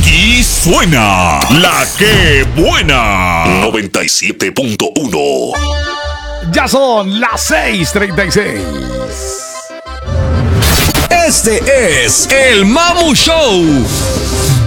Y suena La Que Buena 97.1. Ya son las 6:36. Este es el Mamu Show.